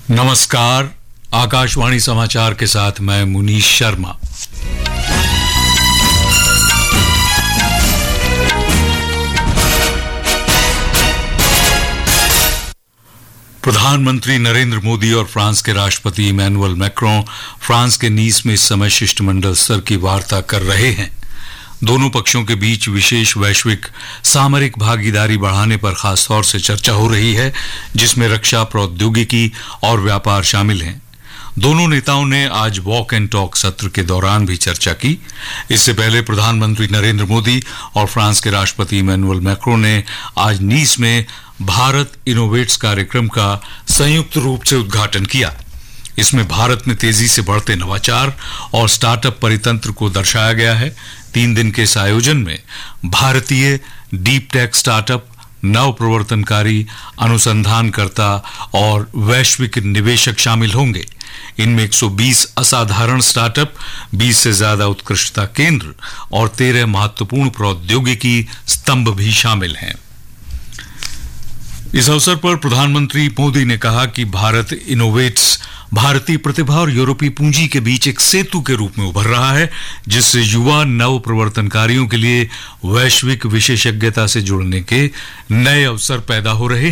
नमस्कार, आकाशवाणी समाचार के साथ मैं मुनीश शर्मा। प्रधानमंत्री नरेंद्र मोदी और फ्रांस के राष्ट्रपति इमैनुअल मैक्रों फ्रांस के नीस में इस समय शिष्टमंडल स्तर की वार्ता कर रहे हैं। दोनों पक्षों के बीच विशेष वैश्विक सामरिक भागीदारी बढ़ाने पर खास तौर से चर्चा हो रही है, जिसमें रक्षा, प्रौद्योगिकी और व्यापार शामिल हैं। दोनों नेताओं ने आज वॉक एंड टॉक सत्र के दौरान भी चर्चा की। इससे पहले प्रधानमंत्री नरेंद्र मोदी और फ्रांस के राष्ट्रपति इमैनुअल मैक्रों ने आज नीस में भारत इनोवेट्स कार्यक्रम का संयुक्त रूप से उद्घाटन किया। इसमें भारत में तेजी से बढ़ते नवाचार और स्टार्टअप परितंत्र को दर्शाया गया है। 3 दिन के इस आयोजन में भारतीय डीप टेक स्टार्टअप, नव प्रवर्तनकारी, अनुसंधानकर्ता और वैश्विक निवेशक शामिल होंगे। इनमें 120 असाधारण स्टार्टअप, 20 से ज्यादा उत्कृष्टता केंद्र और 13 महत्वपूर्ण प्रौद्योगिकी स्तंभ भी शामिल हैं। इस अवसर पर प्रधानमंत्री मोदी ने कहा कि भारत इनोवेट्स भारतीय प्रतिभा और यूरोपीय पूंजी के बीच एक सेतु के रूप में उभर रहा है, जिससे युवा नव प्रवर्तनकारियों के लिए वैश्विक विशेषज्ञता से जुड़ने के नए अवसर पैदा हो रहे हैं।